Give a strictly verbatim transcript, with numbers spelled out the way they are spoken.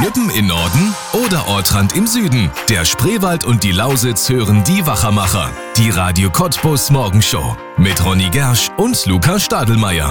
Nippen im Norden oder Ortrand im Süden. Der Spreewald und die Lausitz hören die Wachermacher. Die Radio Cottbus Morgenshow mit Ronny Gersch und Luca Stadelmeier.